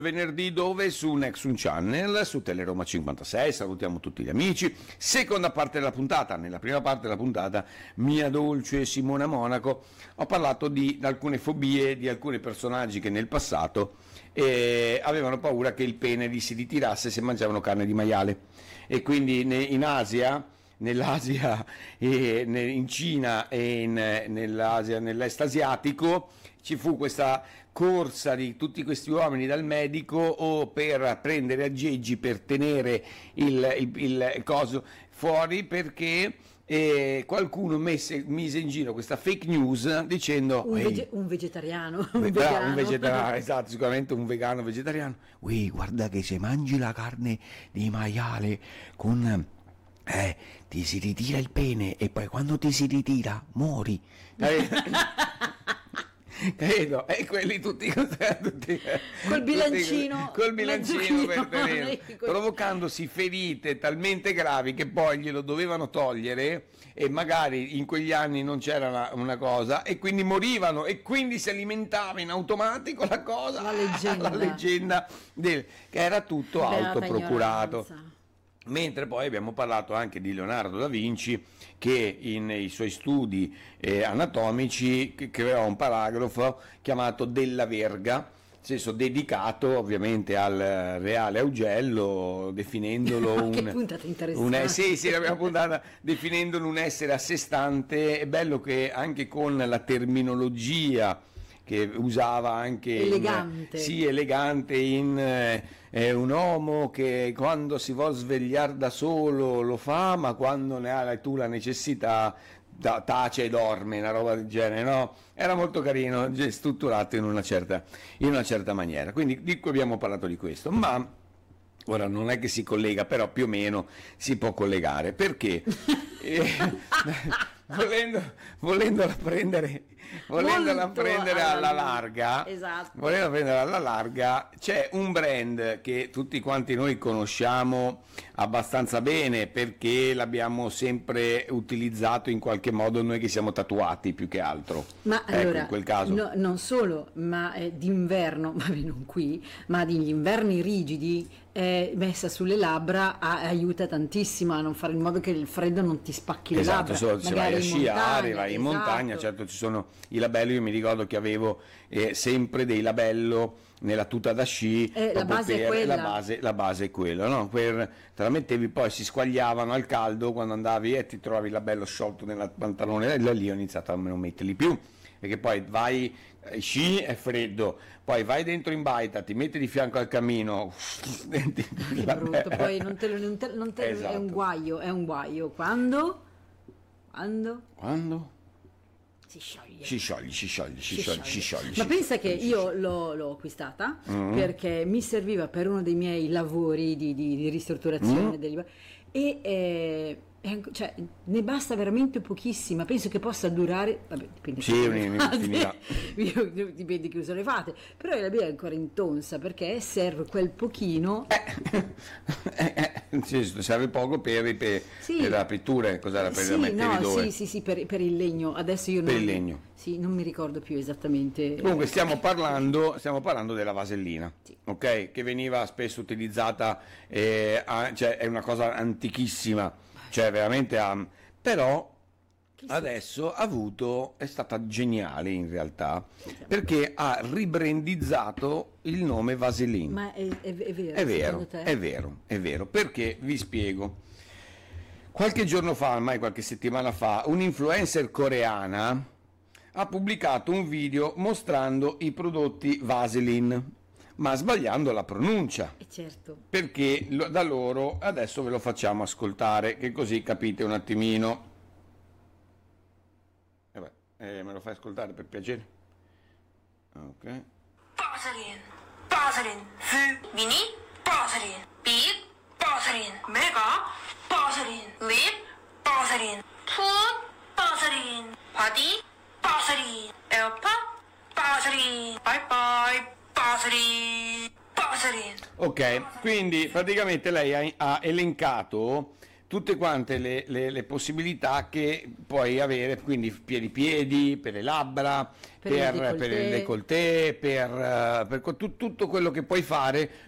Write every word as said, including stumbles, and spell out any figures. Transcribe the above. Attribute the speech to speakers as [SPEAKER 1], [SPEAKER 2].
[SPEAKER 1] Venerdì dove? Su Nexum Channel, su Teleroma cinquantasei, salutiamo tutti gli amici. Seconda parte della puntata, nella prima parte della puntata, mia dolce Simona Monaco, ho parlato di alcune fobie di alcuni personaggi che nel passato eh, avevano paura che il pene gli si ritirasse se mangiavano carne di maiale, e quindi in Asia, nell'Asia, e in Cina e in, nell'Asia, nell'est asiatico, ci fu questa corsa di tutti questi uomini dal medico o per prendere aggeggi per tenere il, il, il coso fuori, perché eh, qualcuno messe, mise in giro questa fake news dicendo
[SPEAKER 2] un, vege- un vegetariano un
[SPEAKER 1] bravo,
[SPEAKER 2] vegano.
[SPEAKER 1] un vegetariano, esatto, sicuramente un vegano vegetariano. Ui, guarda che se mangi la carne di maiale con eh, ti si ritira il pene e poi quando ti si ritira muori. Credo, e quelli tutti, tutti
[SPEAKER 2] col bilancino,
[SPEAKER 1] tutti, col bilancino per tenere,
[SPEAKER 2] ecco.
[SPEAKER 1] provocandosi ferite talmente gravi che poi glielo dovevano togliere, e magari in quegli anni non c'era una, una cosa, e quindi morivano, e quindi si alimentava in automatico la cosa,
[SPEAKER 2] la leggenda,
[SPEAKER 1] la leggenda del, che era tutto
[SPEAKER 2] Beata
[SPEAKER 1] autoprocurato.
[SPEAKER 2] ignoranza.
[SPEAKER 1] Mentre poi abbiamo parlato anche di Leonardo da Vinci, che nei suoi studi eh, anatomici creò un paragrafo chiamato Della Verga, nel senso dedicato ovviamente al reale Augello, definendolo un,
[SPEAKER 2] che puntata interessante.
[SPEAKER 1] un sì, sì, l'abbiamo puntata definendolo un essere a sé stante. È bello che anche con la terminologia che usava anche
[SPEAKER 2] elegante,
[SPEAKER 1] in, sì, elegante in eh, è un uomo che quando si vuol svegliare da solo lo fa, ma quando ne ha tu la necessità da, tace e dorme, una roba del genere, no? Era molto carino, strutturato in una certa, in una certa maniera. Quindi di cui abbiamo parlato di questo, ma ora non è che si collega, però più o meno si può collegare, perché eh, volendo, volendola prendere, volendola
[SPEAKER 2] Molto
[SPEAKER 1] prendere
[SPEAKER 2] alla
[SPEAKER 1] alla larga,
[SPEAKER 2] esatto.
[SPEAKER 1] volendola prendere alla larga, c'è un brand che tutti quanti noi conosciamo abbastanza bene, perché l'abbiamo sempre utilizzato in qualche modo noi che siamo tatuati più che altro.
[SPEAKER 2] Ma
[SPEAKER 1] ecco,
[SPEAKER 2] allora,
[SPEAKER 1] in quel caso.
[SPEAKER 2] No, non solo, ma eh, d'inverno, vabbè non qui, ma degli inverni rigidi, eh, messa sulle labbra a, aiuta tantissimo a non fare in modo che il freddo non ti spacchi le
[SPEAKER 1] esatto,
[SPEAKER 2] labbra.
[SPEAKER 1] solo se vai a
[SPEAKER 2] in
[SPEAKER 1] sciare,
[SPEAKER 2] montagna,
[SPEAKER 1] vai in
[SPEAKER 2] esatto.
[SPEAKER 1] montagna, certo ci sono i labelli. Io mi ricordo che avevo eh, sempre dei labello nella tuta da sci,
[SPEAKER 2] eh, la base
[SPEAKER 1] per,
[SPEAKER 2] è quella,
[SPEAKER 1] la base, la base è quella, no? Per, te la mettevi, poi si squagliavano al caldo quando andavi e ti trovavi il labello sciolto nel pantalone, e da lì ho iniziato a non metterli più, perché poi vai sci è freddo, poi vai dentro in baita, ti metti di fianco al camino,
[SPEAKER 2] che brutto, poi non te lo, non te, non te
[SPEAKER 1] esatto.
[SPEAKER 2] È un guaio, è un guaio quando quando
[SPEAKER 1] quando
[SPEAKER 2] si scioglie,
[SPEAKER 1] si scioglie, si scioglie, si
[SPEAKER 2] si
[SPEAKER 1] scioglie, si scioglie.
[SPEAKER 2] Ma
[SPEAKER 1] si
[SPEAKER 2] pensa
[SPEAKER 1] scioglie,
[SPEAKER 2] che
[SPEAKER 1] si
[SPEAKER 2] io
[SPEAKER 1] scioglie.
[SPEAKER 2] l'ho, l'ho acquistata
[SPEAKER 1] Mm.
[SPEAKER 2] perché mi serviva per uno dei miei lavori di, di, di ristrutturazione
[SPEAKER 1] Mm.
[SPEAKER 2] degli, e eh, è- cioè, ne basta veramente pochissima, penso che possa durare, vabbè, dipende
[SPEAKER 1] Sì,
[SPEAKER 2] che
[SPEAKER 1] ne- ne-
[SPEAKER 2] fate,
[SPEAKER 1] finirà.
[SPEAKER 2] io- dipende che uso le fate, però la mia è ancora intonsa perché serve quel pochino.
[SPEAKER 1] Eh, eh, sì, serve poco per, per,
[SPEAKER 2] Sì.
[SPEAKER 1] per la pittura, cos'era per
[SPEAKER 2] Sì,
[SPEAKER 1] mettere
[SPEAKER 2] no,
[SPEAKER 1] dove?
[SPEAKER 2] sì, sì, sì, per, per il legno. Adesso io
[SPEAKER 1] Per
[SPEAKER 2] non,
[SPEAKER 1] il legno.
[SPEAKER 2] Sì, non mi ricordo più esattamente.
[SPEAKER 1] Comunque stiamo parlando, stiamo parlando della vasellina,
[SPEAKER 2] Sì.
[SPEAKER 1] ok? Che veniva spesso utilizzata, eh, a- cioè è una cosa antichissima, cioè veramente a, però
[SPEAKER 2] Chissà.
[SPEAKER 1] adesso ha avuto, è stata geniale in realtà, perché ha ribrandizzato il nome Vaseline.
[SPEAKER 2] Ma è, è- è vero,
[SPEAKER 1] È vero,
[SPEAKER 2] secondo te?
[SPEAKER 1] è vero, è vero, perché vi spiego. Qualche giorno fa, ormai qualche settimana fa, un'influencer coreana ha pubblicato un video mostrando i prodotti Vaseline, ma sbagliando la pronuncia,
[SPEAKER 2] Eh, certo.
[SPEAKER 1] perché lo- da loro adesso ve lo facciamo ascoltare, che così capite un attimino. Eh beh, eh, me lo fai ascoltare per piacere? Ok.
[SPEAKER 3] Vaseline, Vaseline, Mini, Vaseline, Big, Vaseline, Mega, Vaseline, Lip, Vaseline, Food, Vaseline, Body, Vaseline, AirPod, Vaseline, Bye Bye, Vaseline, Vaseline.
[SPEAKER 1] Ok, quindi praticamente lei ha, ha elencato tutte quante le, le- le possibilità che puoi avere, quindi piedi piedi, per le labbra,
[SPEAKER 2] Per il
[SPEAKER 1] per,
[SPEAKER 2] décolleté.
[SPEAKER 1] per il décolleté, per, eh, per co- tu- tutto quello che puoi fare